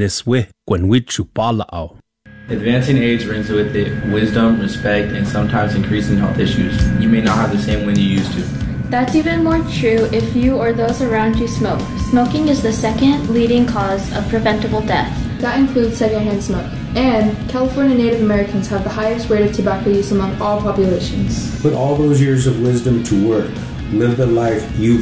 neswe kwenwichu palao. Advancing age brings with it wisdom, respect, and sometimes increasing health issues. You may not have the same when you used to. That's even more true if you or those around you smoke. Smoking is the second leading cause of preventable death. That includes secondhand smoke. And California Native Americans have the highest rate of tobacco use among all populations. Put all those years of wisdom to work. Live the life you've